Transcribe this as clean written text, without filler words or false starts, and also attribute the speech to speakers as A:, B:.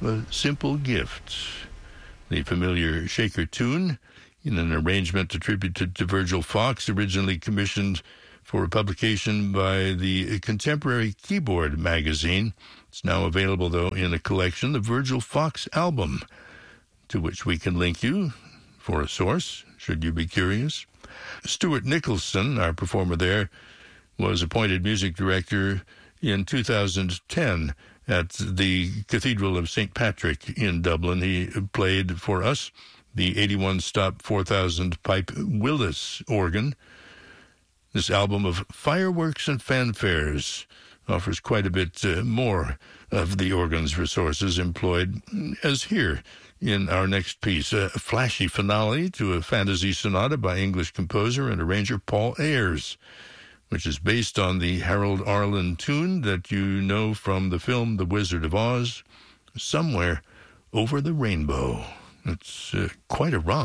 A: a simple gift. The familiar Shaker tune, in an arrangement attributed to Virgil Fox, originally commissioned for publication by the Contemporary Keyboard magazine. It's now available, though, in a collection, the Virgil Fox album, to which we can link you for a source, should you be curious. Stuart Nicholson, our performer there, was appointed music director in 2010 at the Cathedral of St. Patrick in Dublin. He played for us the 81-stop 4,000 pipe Willis organ. This album of fireworks and fanfares offers quite a bit more of the organ's resources employed, as here in our next piece, a flashy finale to a fantasy sonata by English composer and arranger Paul Ayers, which is based on the Harold Arlen tune that you know from the film The Wizard of Oz, Somewhere Over the Rainbow. It's quite a romp.